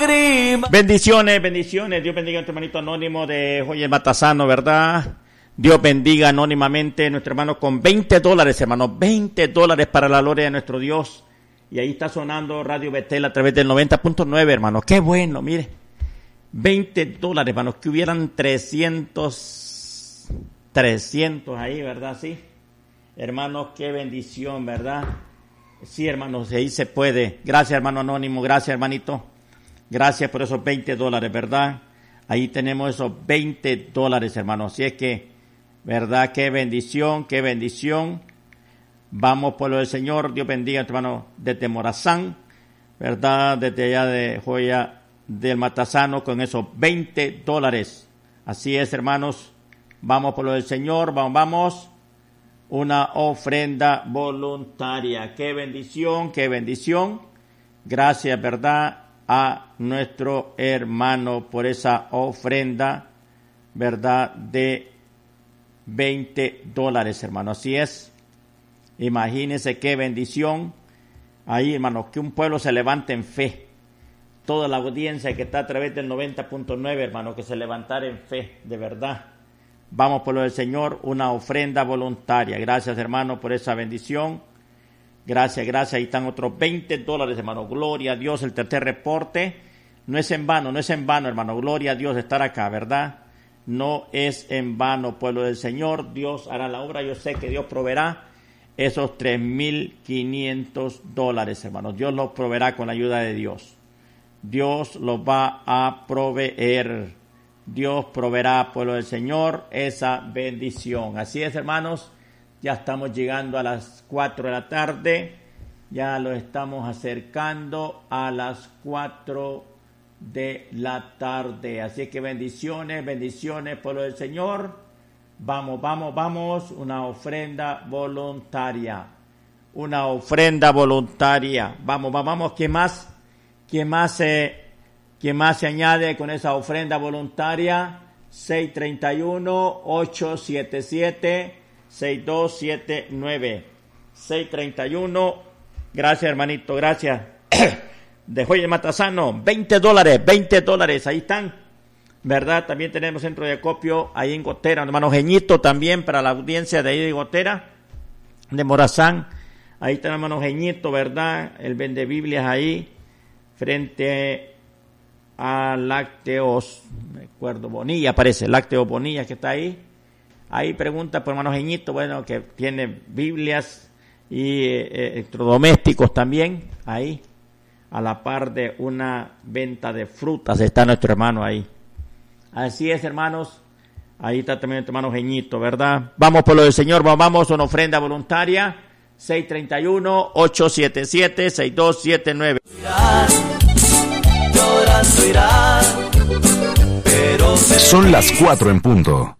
lágrima. Bendiciones. Dios bendiga a nuestro hermanito anónimo de Joyel Matasano, ¿verdad? Dios bendiga anónimamente a nuestro hermano con $20, hermano. $20 para la gloria de nuestro Dios. Y ahí está sonando Radio Betel a través del 90.9, hermano. Qué bueno, mire. $20, hermanos. Que hubieran 300 ahí, ¿verdad? Sí. Hermanos, qué bendición, ¿verdad? Sí, hermanos, ahí se puede. Gracias, hermano anónimo. Gracias, hermanito. Gracias por esos $20, ¿verdad? Ahí tenemos esos $20, hermanos. Así es que, ¿verdad? Qué bendición, qué bendición. Vamos por lo del Señor. Dios bendiga a nuestro hermano desde Morazán, ¿verdad? Desde allá de Joya del Matasano con esos $20. Así es, hermanos. Vamos por lo del Señor. Vamos. Una ofrenda voluntaria. Qué bendición, qué bendición. Gracias, ¿verdad? A nuestro hermano por esa ofrenda, ¿verdad? De $20, hermano. Así es. Imagínense qué bendición. Ahí, hermanos, que un pueblo se levante en fe. Toda la audiencia que está a través del 90.9, hermano, que se levantara en fe, de verdad. Vamos por lo del Señor, una ofrenda voluntaria. Gracias, hermano, por esa bendición. Gracias. Ahí están otros $20, hermano. Gloria a Dios. El tercer reporte no es en vano, hermano. Gloria a Dios estar acá, ¿verdad? No es en vano, pueblo del Señor. Dios hará la obra. Yo sé que Dios proveerá esos $3,500, hermano. Dios los proveerá con la ayuda de Dios. Dios los va a proveer. Dios proveerá, pueblo del Señor, esa bendición. Así es, hermanos. Ya estamos llegando a las 4 de la tarde. Ya lo estamos acercando a las 4 de la tarde. Así que bendiciones, pueblo del Señor. Vamos. Una ofrenda voluntaria. Vamos. ¿Quién más se añade con esa ofrenda voluntaria? 631-877-6279. 631. Gracias, hermanito, gracias. De Joyel Matasano, $20. Ahí están, ¿verdad? También tenemos centro de acopio ahí en Gotera, hermano Geñito, también para la audiencia de ahí de Gotera, de Morazán. Ahí está el hermano Geñito, ¿verdad? El vende Biblias ahí, frente a Lácteos, me acuerdo, Bonilla parece, Lácteos Bonilla que está ahí. Ahí pregunta por hermano Geñito, bueno, que tiene Biblias y electrodomésticos también, ahí, a la par de una venta de frutas, está nuestro hermano ahí. Así es, hermanos, ahí está también nuestro hermano Geñito, ¿verdad? Vamos por lo del Señor, vamos, una ofrenda voluntaria, 631-877-6279. Son las 4 en punto.